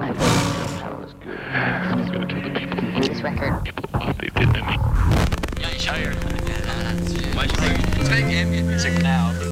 This record. They did to me. Yeah, you sure. Why'd you make ambient music now?